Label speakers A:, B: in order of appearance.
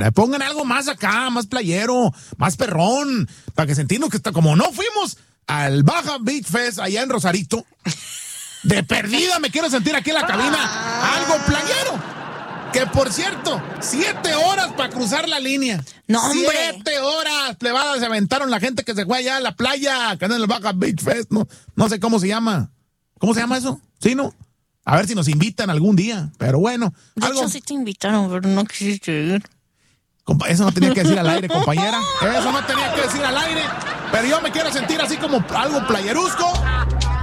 A: Hombre, pongan algo más acá, más playero, más perrón, para que sentimos que está, como no fuimos al Baja Beach Fest allá en Rosarito, de perdida me quiero sentir aquí en la cabina, algo playero. Que por cierto, 7 horas para cruzar la línea.
B: No, hombre.
A: 7 horas, plebadas, se aventaron la gente que se fue allá a la playa, que anda en el Baja Beach Fest, no sé cómo se llama. ¿Cómo se llama eso? ¿Sí, no? A ver si nos invitan algún día, pero bueno.
B: De hecho, sí te invitaron, pero no quisiste ir.
A: Eso no tenía que decir al aire, compañera. Eso no tenía que decir al aire. Pero yo me quiero sentir así como algo playerusco.